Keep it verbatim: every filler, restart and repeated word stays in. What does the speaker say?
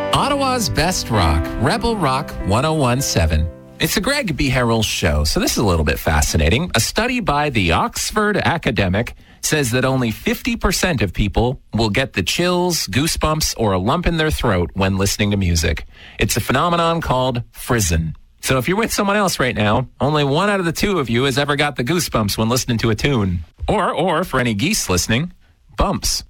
Ottawa's best rock, Rebel Rock ten seventeen. It's the Greg B. Harrell Show, so this is a little bit fascinating. A study by the Oxford Academic says that only fifty percent of people will get the chills, goosebumps, or a lump in their throat when listening to music. It's a phenomenon called frizzen. So if you're with someone else right now, only one out of the two of you has ever got the goosebumps when listening to a tune. Or, or for any geese listening, bumps.